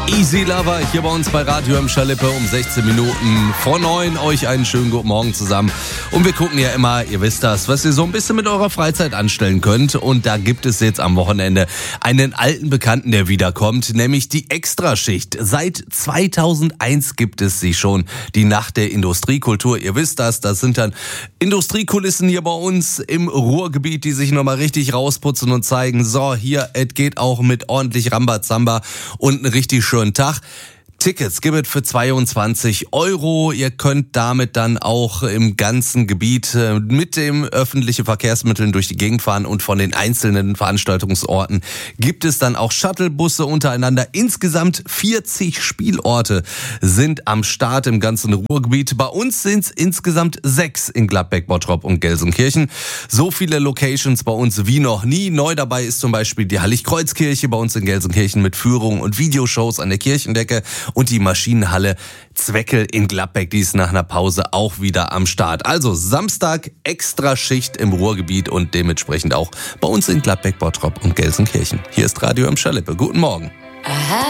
Easy Lover hier bei uns bei Radio im Schalippe um 16 Minuten vor 9. Euch einen schönen guten Morgen zusammen. Und wir gucken ja immer, ihr wisst das, was ihr so ein bisschen mit eurer Freizeit anstellen könnt. Und da gibt es jetzt am Wochenende einen alten Bekannten, der wiederkommt, nämlich die Extraschicht. Seit 2001 gibt es sie schon, die Nacht der Industriekultur. Ihr wisst das sind dann Industriekulissen hier bei uns im Ruhrgebiet, die sich nochmal richtig rausputzen und zeigen, so hier, es geht auch mit ordentlich Rambazamba und einen richtig schönen Tag. Tickets gibt es für 22 €. Ihr könnt damit dann auch im ganzen Gebiet mit dem öffentlichen Verkehrsmitteln durch die Gegend fahren und von den einzelnen Veranstaltungsorten gibt es dann auch Shuttlebusse untereinander. Insgesamt 40 Spielorte sind am Start im ganzen Ruhrgebiet. Bei uns sind es insgesamt 6 in Gladbeck, Bottrop und Gelsenkirchen. So viele Locations bei uns wie noch nie. Neu dabei ist zum Beispiel die Heiligkreuzkirche bei uns in Gelsenkirchen mit Führungen und Videoshows an der Kirchendecke. Und die Maschinenhalle Zweckel in Gladbeck, die ist nach einer Pause auch wieder am Start. Also Samstag Extraschicht im Ruhrgebiet und dementsprechend auch bei uns in Gladbeck, Bottrop und Gelsenkirchen. Hier ist Radio im Schalippe. Guten Morgen.